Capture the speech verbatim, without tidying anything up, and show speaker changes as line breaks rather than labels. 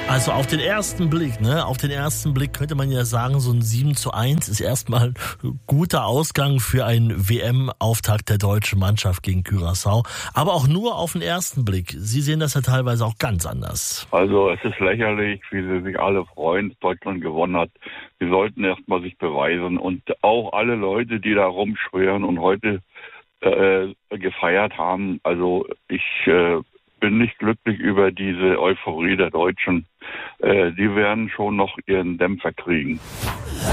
Also auf den ersten Blick, ne, auf den ersten Blick könnte man ja sagen, so ein sieben zu eins ist erstmal ein guter Ausgang für einen W M-Auftakt der deutschen Mannschaft gegen Curaçao. Aber auch nur auf den ersten Blick. Sie sehen das ja teilweise auch ganz anders.
Also es ist lächerlich, wie sie sich alle freuen, dass Deutschland gewonnen hat. Sie sollten erstmal sich beweisen. Und auch alle Leute, die da rumschwören und heute äh, gefeiert haben. Also ich äh, bin nicht glücklich über diese Euphorie der Deutschen. Äh, die werden schon noch ihren Dämpfer kriegen.